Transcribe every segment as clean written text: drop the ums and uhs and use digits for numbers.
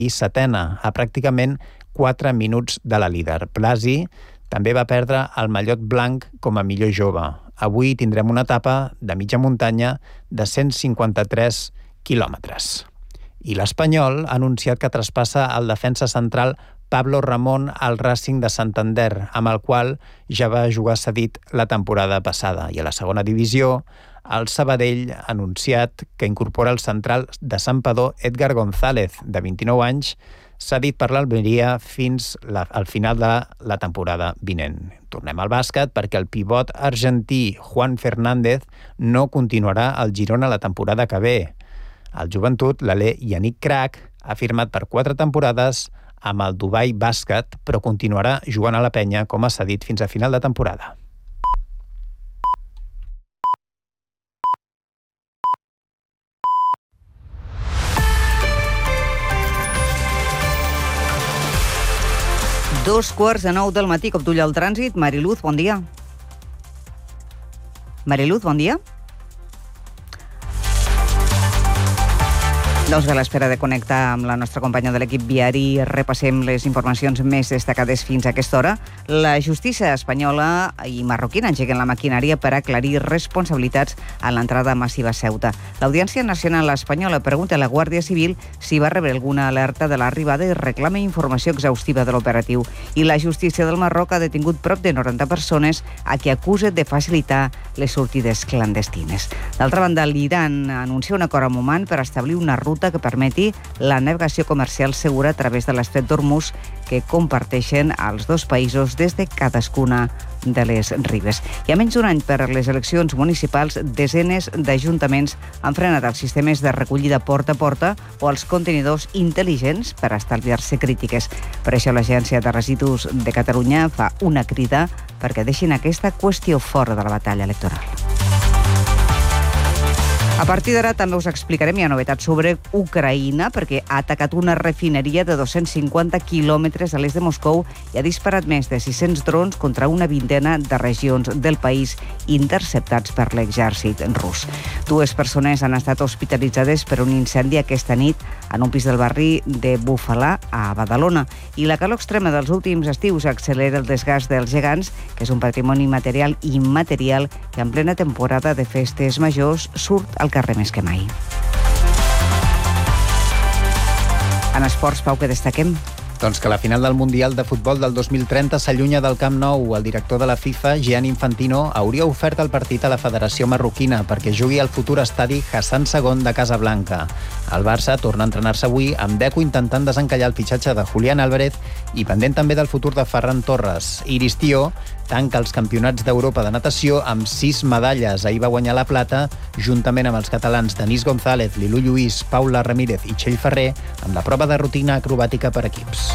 i setena, a pràcticament 4 minuts de la líder. Blasi també va perdre el mallot blanc com a millor jove. Avui tindrem una etapa de mitja muntanya de 153 quilòmetres. I l'Espanyol ha anunciat que traspassa el defensa central Pablo Ramón al Racing de Santander, amb el qual ja va jugar cedit la temporada passada. I a la segona divisió, el Sabadell ha anunciat que incorpora el central de Santpedor Edgar González, de 29 anys, cedit per l'Almeria fins al final de la temporada vinent. Tornem al bàsquet perquè el pivot argentí Juan Fernández no continuarà al Girona la temporada que ve. El joventut, l'alè Yannick Crac, ha firmat per 4 temporades amb el Dubai Bàsquet, però continuarà jugant a la penya com a cedit fins a final de temporada. Dos quarts de 9 del matí, cop d'ull al trànsit. Mariluz, bon dia. Mariluz, bon dia. Doncs a l'espera de connectar amb la nostra companya de l'equip viari, repassem les informacions més destacades fins a aquesta hora. La justícia espanyola i marroquina engeguen la maquinària per aclarir responsabilitats a l'entrada massiva a Ceuta. l'Audiència Nacional Espanyola pregunta a la Guàrdia Civil si va rebre alguna alerta de l'arribada i reclama informació exhaustiva de l'operatiu. I la justícia del Marroc ha detingut prop de 90 persones a qui acusa de facilitar les sortides clandestines. D'altra banda, l'Iran anuncia un acord amb Oman per establir una ruta que permeti la navegació comercial segura a través de l'estret d'Hormuz que comparteixen els dos països des de cadascuna de les ribes. I a menys d'un any per les eleccions municipals, desenes d'ajuntaments han frenat els sistemes de recollida porta a porta o els contenidors intel·ligents per estalviar-se crítiques. Per això l'Agència de Residus de Catalunya fa una crida perquè deixin aquesta qüestió fora de la batalla electoral. A partir d'ara també us explicarem, hi ha novetats sobre Ucraïna, perquè ha atacat una refineria de 250 quilòmetres a l'est de Moscou i ha disparat més de 600 drons contra una vintena de regions del país interceptats per l'exèrcit rus. 2 persones han estat hospitalitzades per un incendi aquesta nit en un pis del barri de Bufalà, a Badalona. I la calor extrema dels últims estius accelera el desgast dels gegants, que és un patrimoni material i immaterial que en plena temporada de festes majors surt al carrer més que mai. En esports, Pau, què destaquem? Doncs que la final del Mundial de Futbol del 2030 s'allunya del Camp Nou. El director de la FIFA, Gianni Infantino, hauria ofert el partit a la Federació Marroquina perquè jugui al futur estadi Hassan II de Casablanca. El Barça torna a entrenar-se avui amb Deco intentant desencallar el fitxatge de Julián Álvarez i pendent també del futur de Ferran Torres. Iris Tió tanca els campionats d'Europa de natació amb 6 medalles. Ahir va guanyar la plata juntament amb els catalans Denís González, Lilú Lluís, Paula Ramírez i Txell Ferrer en la prova de rutina acrobàtica per equips.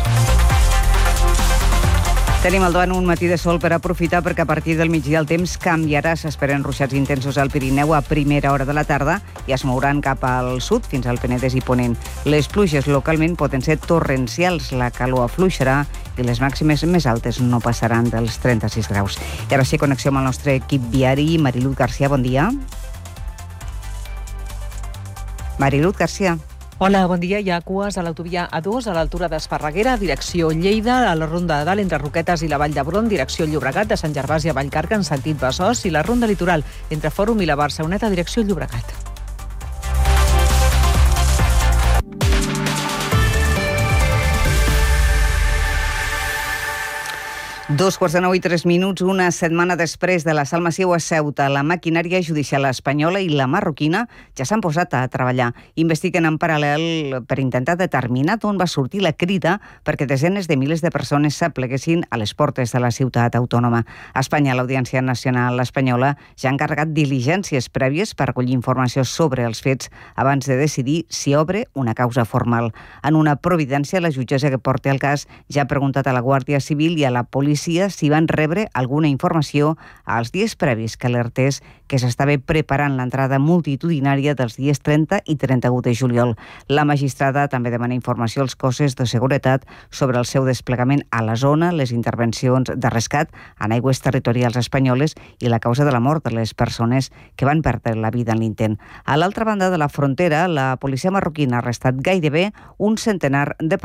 Tenim al davant un matí de sol per aprofitar perquè a partir del migdia el temps canviarà. S'esperen ruixats intensos al Pirineu a primera hora de la tarda i es mouran cap al sud fins al Penedès i Ponent. Les pluges localment poden ser torrencials, la calor afluixarà i les màximes més altes no passaran dels 36 graus. I ara sí, connexió amb el nostre equip viari. Mariluz García, bon dia. Mariluz García. Hola, bon dia. Hi ha cues a l'autovia A2 a l'altura d'Esparreguera, direcció Lleida, a la Ronda de Dalt entre Roquetes i la Vall d'Hebron, direcció Llobregat, de Sant Gervasi a Vallcarca en sentit Besòs, i la Ronda Litoral entre Fòrum i la Barceloneta, direcció Llobregat. Dos quarts de 9 i 3 minuts, una setmana després de l'assalt massiu a Ceuta, la maquinària judicial espanyola i la marroquina ja s'han posat a treballar. Investiguen en paral·lel per intentar determinar d'on va sortir la crida perquè desenes de milers de persones s'apleguessin a les portes de la ciutat autònoma. A Espanya, l'Audiència Nacional Espanyola ja ha encarregat diligències prèvies per recollir informació sobre els fets abans de decidir si obre una causa formal. En una providència, la jutgessa que porta el cas ja ha preguntat a la Guàrdia Civil i a la policia policia si van rebre alguna informació als dies previs que alertés que s'estava preparant l'entrada multitudinària dels dies 30 i 31 de juliol. La magistrada també demana informació als cossos de seguretat sobre el seu desplegament a la zona, les intervencions de rescat en aigües territorials espanyoles i la causa de la mort de les persones que van perdre la vida en l'intent. A l'altra banda de la frontera, la policia marroquina ha arrestat gairebé un centenar de